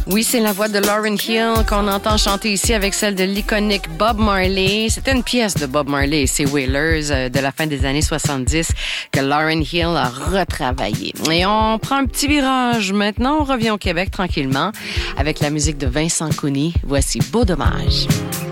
Oui, c'est la voix de Lauryn Hill qu'on entend chanter ici avec celle de l'iconique Bob Marley. C'était une pièce de Bob Marley et ses Wailers de la fin des années 70 que Lauryn Hill a retravaillé. Et on prend un petit virage. Maintenant, on revient au Québec tranquillement avec la musique de Vincent Cooney. Voici Beau Dommage.